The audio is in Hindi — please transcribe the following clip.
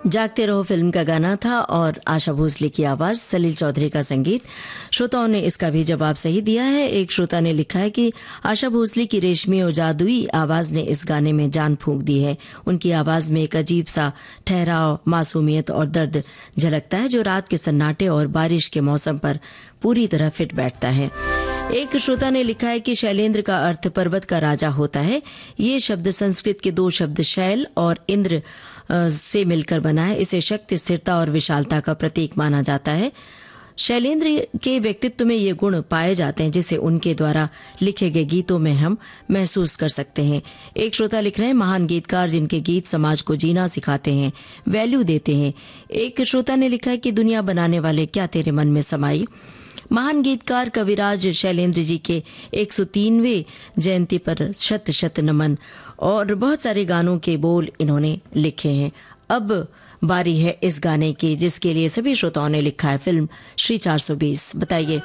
जागते रहो फिल्म का गाना था और आशा भोसले की आवाज, सलील चौधरी का संगीत। श्रोताओं ने इसका भी जवाब सही दिया है। एक श्रोता ने लिखा है कि आशा भोसले की रेशमी और जादुई आवाज ने इस गाने में जान फूंक दी है। उनकी आवाज में एक अजीब सा ठहराव, मासूमियत और दर्द झलकता है जो रात के सन्नाटे और बारिश के मौसम पर पूरी तरह फिट बैठता है। एक श्रोता ने लिखा है कि शैलेंद्र का अर्थ पर्वत का राजा होता है। ये शब्द संस्कृत के दो शब्द शैल और इंद्र से मिलकर बना है। इसे शक्ति, स्थिरता और विशालता का प्रतीक माना जाता है। शैलेंद्र के व्यक्तित्व में ये गुण पाए जाते हैं जिसे उनके द्वारा लिखे गए गीतों में हम महसूस कर सकते हैं। एक श्रोता लिख रहे हैं, महान गीतकार जिनके गीत समाज को जीना सिखाते हैं, वैल्यू देते हैं। एक श्रोता ने लिखा है कि दुनिया बनाने वाले क्या तेरे मन में समाई। महान गीतकार कविराज शैलेंद्र जी के 103वें जयंती पर शत शत नमन और बहुत सारे गानों के बोल इन्होंने लिखे हैं। अब बारी है इस गाने की जिसके लिए सभी श्रोताओं ने लिखा है, फिल्म श्री 420। बताइए